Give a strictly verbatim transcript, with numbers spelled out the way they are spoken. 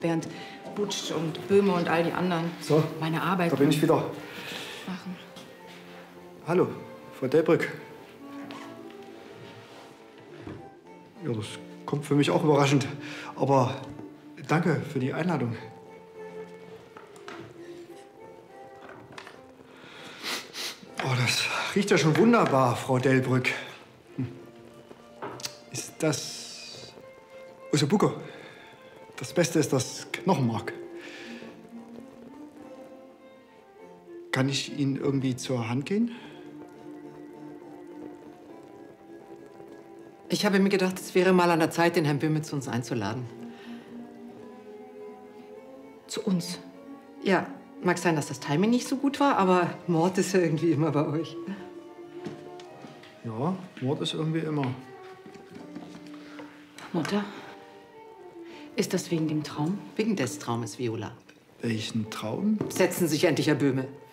Während Butsch und Böhme und all die anderen so, meine Arbeit da bin ich wieder. machen. Hallo, Frau Delbrück. Ja, das kommt für mich auch überraschend. Aber danke für die Einladung. Oh, das riecht ja schon wunderbar, Frau Delbrück. Hm. Ist das Ossobuco? Das Beste ist das Knochenmark. Kann ich Ihnen irgendwie zur Hand gehen? Ich habe mir gedacht, es wäre mal an der Zeit, den Herrn Böhme zu uns einzuladen. Zu uns? Ja, mag sein, dass das Timing nicht so gut war, aber Mord ist ja irgendwie immer bei euch. Ja, Mord ist irgendwie immer. Mutter? Ist das wegen dem Traum? Wegen des Traumes, Viola. Welchen Traum? Setzen Sie sich endlich, Herr Böhme.